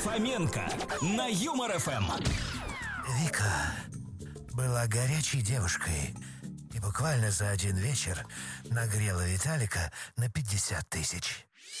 Фоменко на Юмор ФМ. Вика была горячей девушкой и буквально за один вечер нагрела Виталика на 50 тысяч.